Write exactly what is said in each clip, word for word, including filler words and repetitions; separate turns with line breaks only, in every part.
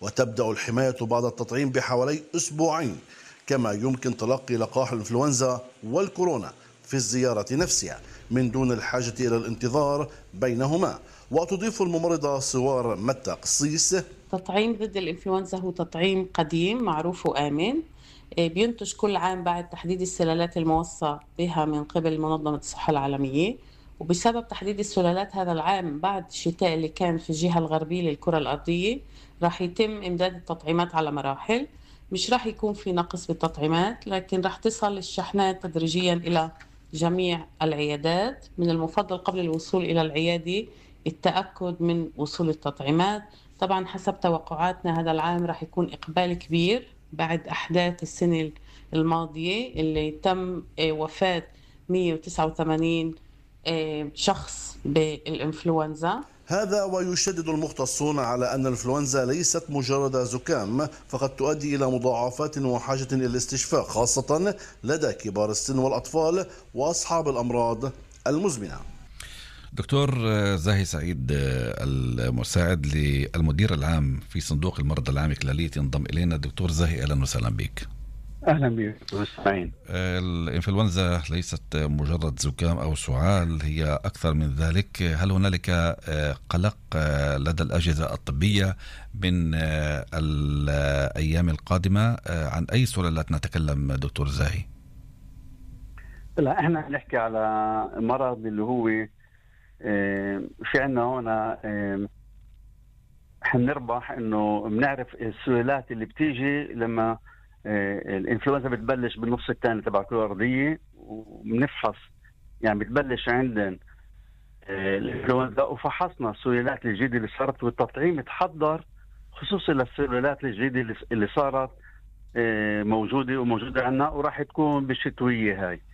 وتبدأ الحماية بعد التطعيم بحوالي أسبوعين، كما يمكن تلقي لقاح الإنفلونزا والكورونا في الزيارة نفسها من دون الحاجة إلى الانتظار بينهما. وتضيف الممرضة سوار متى قصيص:
تطعيم ضد الإنفلونزا هو تطعيم قديم معروف وآمن، إيه، بينتج كل عام بعد تحديد السلالات الموصى بها من قبل منظمة الصحة العالمية. وبسبب تحديد السلالات هذا العام بعد الشتاء اللي كان في الجهة الغربية للكرة الأرضية، راح يتم إمداد التطعيمات على مراحل. مش راح يكون في نقص بالتطعيمات، لكن راح تصل الشحنات تدريجيا إلى جميع العيادات. من المفضل قبل الوصول إلى العيادة التأكد من وصول التطعيمات. طبعا حسب توقعاتنا هذا العام راح يكون إقبال كبير بعد أحداث السنة الماضية اللي تم وفاة مئة وتسعة وثمانين شخص بالإنفلونزا.
هذا ويشدد المختصون على أن الإنفلونزا ليست مجرد زكام، فقد تؤدي إلى مضاعفات وحاجة إلى الاستشفاء، خاصة لدى كبار السن والأطفال وأصحاب الأمراض المزمنة.
دكتور زاهي سعيد المساعد للمدير العام في صندوق المرضى العام الكلالي ينضم إلينا. دكتور زاهي أهلا وسهلا بك.
أهلا بك مستمعين.
الإنفلونزا ليست مجرد زكام أو سعال، هي أكثر من ذلك. هل هنالك قلق لدى الأجهزة الطبية من الأيام القادمة؟ عن أي سلالات نتكلم دكتور زاهي؟
لا، احنا نحكي على مرض اللي هو في عنا هنا حنربح انه بنعرف السلالات اللي بتيجي لما الانفلونزا بتبلش بالنص الثاني تبع الكرة الأرضية، وبنفحص يعني بتبلش عندنا الانفلونزا وفحصنا السلالات الجديدة اللي صارت، والتطعيم تحضر خصوصا للسلالات الجديدة اللي صارت موجودة وموجودة عنا وراح تكون بالشتوية هاي.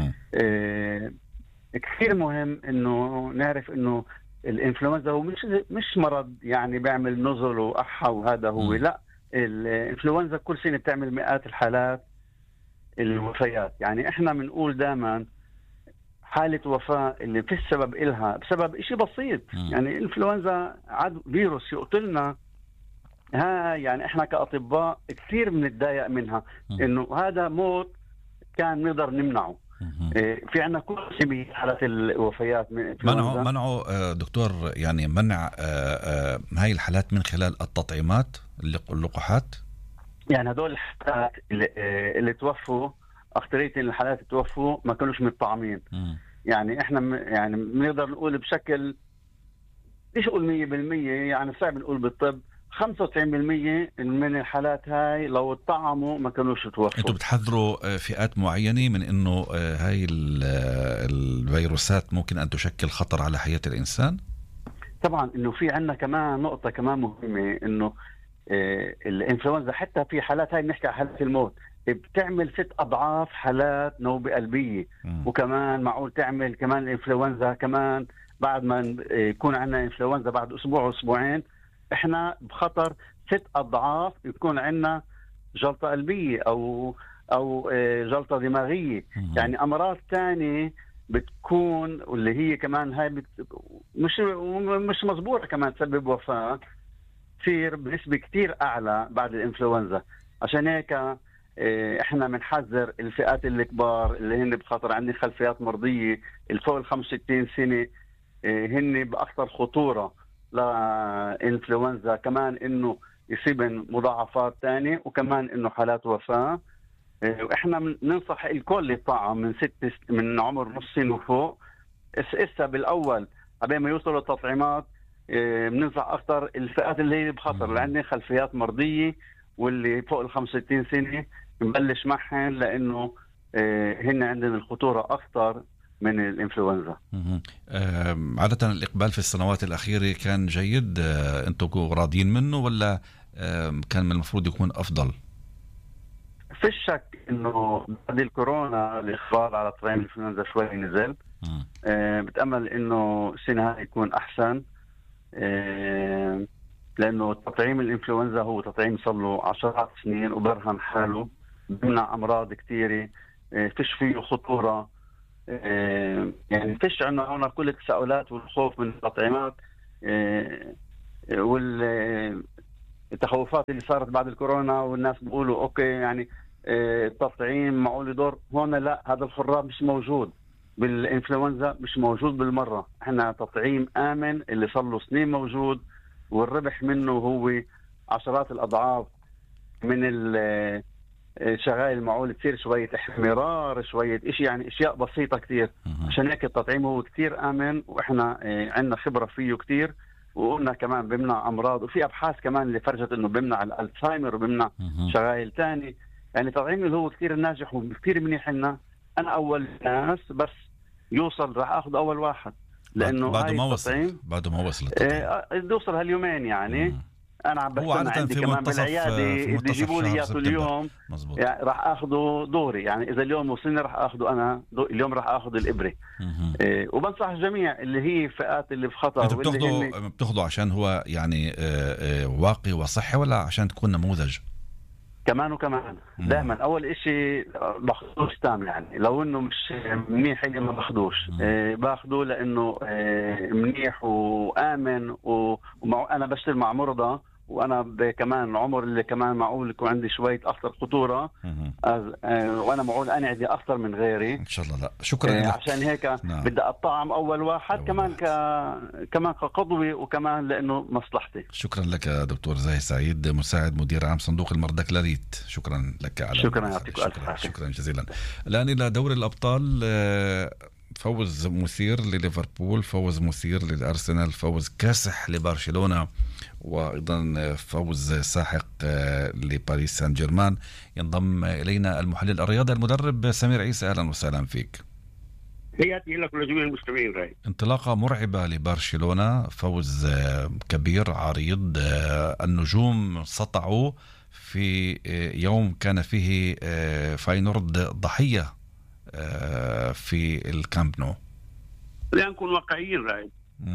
كثير مهم انه نعرف انه الانفلونزا هو مش مش مرض يعني بيعمل نزل واحا وهذا هو، لا، الانفلونزا كل سنه بتعمل مئات الحالات الوفيات. يعني احنا بنقول دائما حاله وفاه اللي في السبب إلها بسبب شيء بسيط، يعني الانفلونزا عدو فيروس يقتلنا، ها يعني احنا كاطباء كثير بنتضايق منها انه هذا موت كان نقدر نمنعه. في عنا كل سبيل حالات الوفيات من
منعه منعه دكتور، يعني منع هاي الحالات من خلال التطعيمات اللقاحات.
يعني هدول الحالات اللي, اللي توفوا أكثرية الحالات اللي توفوا ما كانوش متطعمين. يعني احنا يعني بنقدر نقول بشكل ايش اقول مية بالمية، يعني صعب نقول بالطب خمسة وتسعين بالمية من الحالات هاي لو اتطعموا ما كانوش توفوا.
انتوا بتحذروا فئات معينة من انه هاي الفيروسات ممكن ان تشكل خطر على حياة الانسان؟
طبعا انه في عنا كمان نقطة كمان مهمة، انه الانفلونزا حتى في حالات هاي بنحكي على حالات الموت بتعمل ست اضعاف حالات نوبة قلبية. م. وكمان معقول تعمل كمان الانفلونزا كمان بعد ما يكون عنا انفلونزا بعد اسبوع واسبوعين احنا بخطر ست اضعاف يكون عندنا جلطة قلبية او او جلطة دماغية. يعني امراض ثانية بتكون واللي هي كمان هاي بت... مش مش مزبوطة كمان تسبب وفاة تصير بنسبة كتير اعلى بعد الانفلونزا. عشان هيك احنا بنحذر الفئات الكبار اللي هن بخطر، عندي خلفيات مرضية الفوق ال خمسة وستين سنة هن باكثر خطورة لإنفلونزا، كمان إنه يصيبن مضاعفات تانية وكمان إنه حالات وفاة. وإحنا ننصح الكل يطعم من ست من عمر نص سنة وفوق. إسا بالأول قبل ما يوصلوا التطعيمات بننصح أكثر الفئات اللي هي بخطر اللي عندنا خلفيات مرضية واللي فوق ال خمسة وستين سنة نبلش معهن، لأنه هن عندنا الخطورة أكثر من الانفلونزا.
عادة الإقبال في السنوات الأخيرة كان جيد، أنتم راضيين منه ولا كان من المفروض يكون أفضل؟
في الشك إنه بعد الكورونا الإقبال على تطعيم الانفلونزا شوي نزل. أه بتأمل إنه السنة هاي يكون أحسن، أه لأنه تطعيم الانفلونزا هو تطعيم صار له عشرات سنين وبرهن حاله، بمنع أمراض كثيرة، أه فيش فيه خطورة. أه يعني فيش عنا هنا كل التساؤلات والخوف من التطعيمات. أه وال التخوفات اللي صارت بعد الكورونا، والناس بيقولوا اوكي يعني التطعيم معه له دور. هون لا، هذا الخراب مش موجود بالانفلونزا، مش موجود بالمره. احنا تطعيم امن اللي صار له سنين موجود، والربح منه هو عشرات الاضعاف من الشغائل المعقول تصير شويه احمرار، شويه إشي، يعني اشياء بسيطه كتير. عشان هيك التطعيم هو كتير امن، واحنا عندنا خبره فيه كتير، وقلنا كمان بمنع امراض، وفي ابحاث كمان اللي فرجت انه بمنع الالزهايمر وبمنع شغائل تاني. يعني التطعيم اللي هو كتير ناجح وكتير منيح لنا. انا اول ناس بس يوصل راح اخذ اول واحد، لانه
بعده
هاي
ما وصل
التطعيم
بعده ما وصل التطعيم
يوصل هاليومين يعني.
مم.
انا عم بستنى عندي
في
كمان
منتصف
بالعياده
في
اللي
منتصف
يجيبوا لي
شهر
اياه
سبتمبر.
اليوم
مزبوط.
يعني راح اخذه دوري. يعني اذا اليوم وصلني راح اخذه انا دو... اليوم راح اخذ الابره. إيه، وبنصح الجميع اللي هي فئات اللي بخطر.
انت
واللي
بتاخده
هن...
بتاخده عشان هو يعني آه، آه، واقي وصحي، ولا عشان تكون نموذج؟
كمان وكمان دائما اول اشي باخذوش تام، يعني لو انه مش منيح اللي ما باخذوش. إيه، باخذه لانه إيه منيح وامن، ومع انا بشتغل مع مرضى، وانا كمان عمر اللي كمان معقول يكون عندي شويه اخطر خطوره، آه وانا معقول انعدي اكثر من غيري
ان شاء الله. لا شكرا
آه
لك.
عشان هيك
نعم.
بدي اطعم اول واحد
أول
كمان
واحد.
ك... كمان كقضوه، وكمان لانه مصلحتي.
شكرا لك يا دكتور زاهي سعيد، مساعد مدير عام صندوق المرضى كلاريت. شكرا لك على
شكرا يعطيك الف
شكرا,
عافيه.
شكرا جزيلا. الان الى دوري الابطال. فوز مثير لليفربول، فوز مثير للارسنال، فوز كاسح لبرشلونه، وايضا فوز ساحق لباريس سان جيرمان. ينضم الينا المحلل الرياضي المدرب سمير عيسى. اهلا وسهلا فيك.
تحياتي لك ولجميع المستمعين. راي
انطلاقه مرعبه لبرشلونه، فوز كبير عريض. النجوم سطعوا في يوم كان فيه فاينورد ضحيه في الكامب نو.
خلينا نكون واقعيين. راي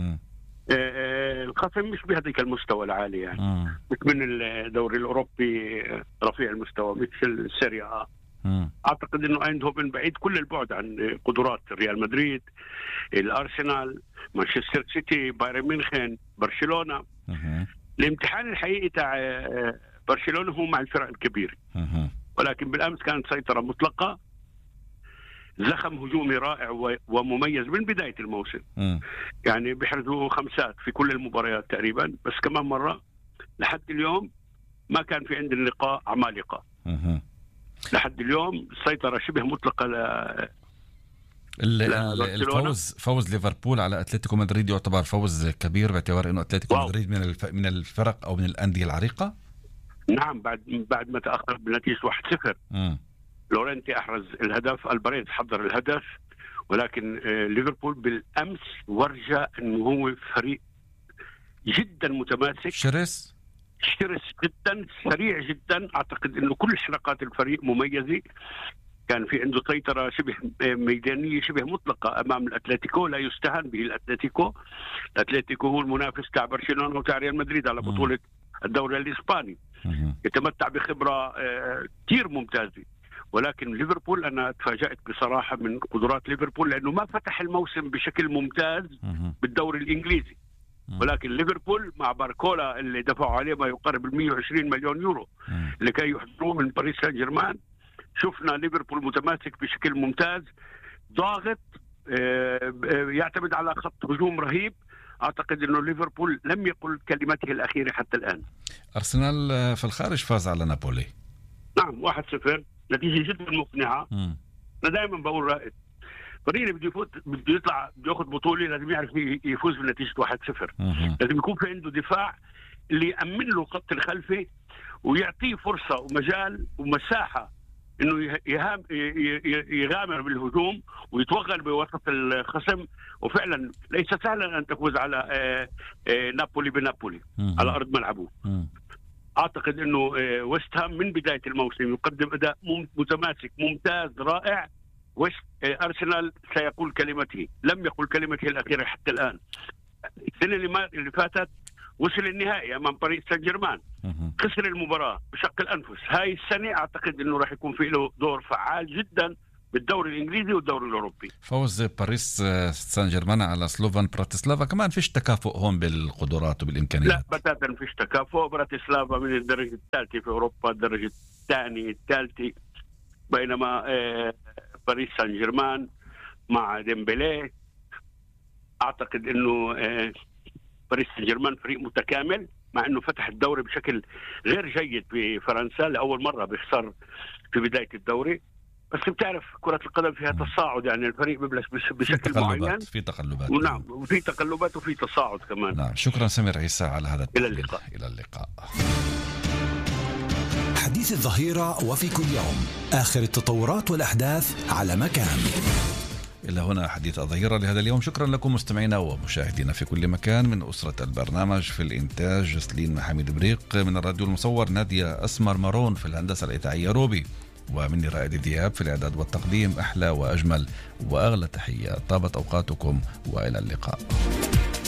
الخصم مش بهذيك المستوى العالي، يعني
مم.
مش من الدوري الاوروبي رفيع المستوى مثل السيريا.
مم.
اعتقد انه ايندهوفن بعيد كل البعد عن قدرات ريال مدريد، الارسنال، مانشستر سيتي، بايرن ميونخ، برشلونه.
مم.
الامتحان الحقيقي تاع برشلونه هو مع الفرق الكبيره،
مم.
ولكن بالامس كانت سيطره مطلقه، زخم هجومي رائع ومميز من بدايه الموسم.
مم.
يعني بيحرزوا خمسات في كل المباريات تقريبا، بس كمان مره لحد اليوم ما كان في عند اللقاء عمالقه.
مم.
لحد اليوم السيطره شبه مطلقه ل
الفوز فوز ليفربول على اتلتيكو مدريد يعتبر فوز كبير، باعتبار انه اتلتيكو واو. مدريد من الف... من الفرق او من الانديه العريقه.
نعم، بعد بعد ما تاخر بنتيجه واحد صفر. لورنتي احرز الهدف، الباريز حضر الهدف، ولكن ليفربول بالامس ورجى انه هو فريق جدا متماسك،
شرس
شرس جدا، سريع جدا. اعتقد انه كل حلقات الفريق مميزه، كان في عنده سيطره شبه ميدانيه شبه مطلقه امام الاتلتيكو، لا يستهان به الاتلتيكو. الاتلتيكو هو المنافس تاع برشلونه وتاع ريال مدريد على بطوله الدوري الاسباني، يتمتع بخبره كثير ممتازه. ولكن ليفربول انا تفاجأت بصراحه من قدرات ليفربول، لانه ما فتح الموسم بشكل ممتاز بالدوري الانجليزي، ولكن ليفربول مع باركولا اللي دفعوا عليه ما يقارب ال مئة وعشرين مليون يورو لكي يحضروه من باريس سان جيرمان، شفنا ليفربول متماسك بشكل ممتاز، ضاغط، يعتمد على خط هجوم رهيب. اعتقد انه ليفربول لم يقل كلمته الاخيره حتى الان.
ارسنال في الخارج فاز على نابولي.
نعم واحد صفر، نتيجه جدا مقنعه.
م.
انا دائما بقول رائد فريق اللي بده يفوت بده يطلع بده ياخذ بطوله لازم يعرف يفوز بنتيجه واحد صفر. لازم يكون في عنده دفاع اللي يأمن له الخط الخلفي ويعطيه فرصه ومجال ومساحه انه يهام يغامر بالهجوم ويتوغل بوسط الخصم. وفعلا ليس سهلا ان تفوز على نابولي بنابولي على ارض ملعبه. اعتقد انه ويست هام من بدايه الموسم يقدم اداء متماسك ممتاز رائع. ويست ارسنال سيقول كلمته، لم يقل كلمته الاخيره حتى الان. السنه اللي, اللي فاتت وصل النهائي امام باريس سان جيرمان، خسر المباراه بشق الانفس. هاي السنه اعتقد انه راح يكون في له دور فعال جدا بالدوري الانجليزي والدوري الاوروبي.
فوز باريس سان جيرمان على سلوفان براتسلافا، كمان فيش تكافؤ هون بالقدرات وبالامكانيات؟
لا بتاتا فيش تكافؤ. براتسلافا من الدرجه الثالثه في اوروبا، الدرجه الثانيه الثالثه، بينما باريس سان جيرمان مع ديمبلي اعتقد انه باريس سان جيرمان فريق متكامل، مع انه فتح الدوري بشكل غير جيد بفرنسا، لاول مره بيخسر في بدايه الدوري. بس بتعرف كرة القدم فيها تصاعد، يعني الفريق ببلش بشكل معين،
في تقلبات،
ونعم وفي تقلبات وفي تصاعد كمان.
نعم. شكرا سمير عيسى على هذا التحليل.
إلى اللقاء.
إلى اللقاء.
حديث الظهيرة وفي كل يوم آخر التطورات والأحداث على مكان.
إلى هنا حديث الظهيرة لهذا اليوم. شكرا لكم مستمعينا ومشاهدينا في كل مكان. من أسرة البرنامج في الإنتاج سليم محمد بريق، من الراديو المصور نادية أسمر مارون، في الهندسة الإذاعية روبي، ومني رائد دياب في الإعداد والتقديم. أحلى وأجمل وأغلى تحية، طابت أوقاتكم وإلى اللقاء.